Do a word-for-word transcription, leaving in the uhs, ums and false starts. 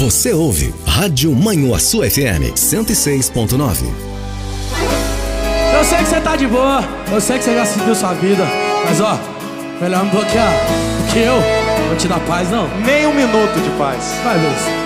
Você ouve Rádio Manhuaçu F M cento e seis ponto nove. Eu sei que você tá de boa, eu sei que você já seguiu sua vida, mas ó, melhor me bloquear, porque eu vou te dar paz não. Nem um minuto de paz. Vai, Lúcio.